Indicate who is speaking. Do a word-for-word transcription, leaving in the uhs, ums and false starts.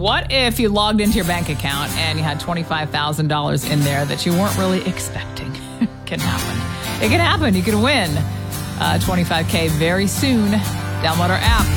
Speaker 1: What if you logged into your bank account and you had twenty-five thousand dollars in there that you weren't really expecting? It can happen. It can happen. You can win uh, twenty-five K very soon. Download our app.